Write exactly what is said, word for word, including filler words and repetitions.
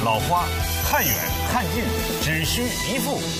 老花看远看近只需一副